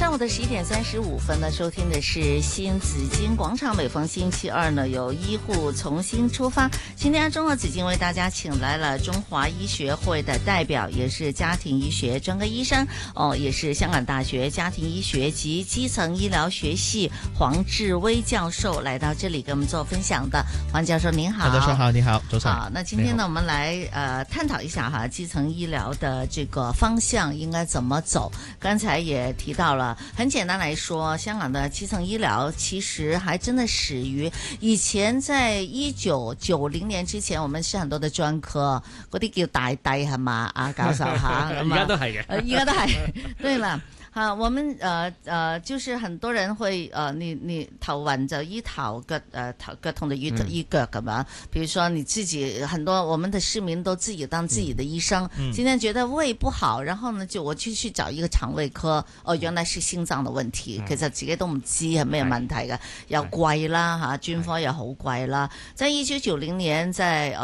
上午的11:35呢，收听的是新紫金广场。每逢星期二呢，有医护重新出发。今天中国紫金为大家请来了中华医学会的代表，也是家庭医学专科医生也是香港大学家庭医学及基层医疗学系黄志威教授来到这里跟我们做分享的。黄教授您好。 教授好，你好，早上。 好，那今天呢，我们来探讨一下哈，基层医疗的这个方向应该怎么走。刚才也提到了，很简单来说，香港的基層醫療其實還真的始於以前，在1990年之前，我們是很多的專科，嗰啲叫大帝係嘛啊，教授吓， 而家都係嘅， 而家都係，對啦。好，我們就是很多人會你頭暈就醫頭，腳痛就醫腳咁樣。比如說你自己，很多我們的市民都自己當自己的醫生。今天覺得胃不好，然後呢我就去找一個腸胃科，原來是心臟的問題，其實自己都唔知係咩問題嘅，又貴啦嚇，專科又好貴啦。在1990年，在